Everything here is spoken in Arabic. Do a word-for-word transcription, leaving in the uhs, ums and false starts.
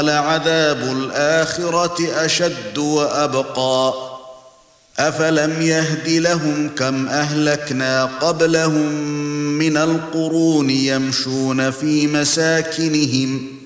ولعذاب الآخرة أشد وأبقى أفلم يهد لهم كم أهلكنا قبلهم من القرون يمشون في مساكنهم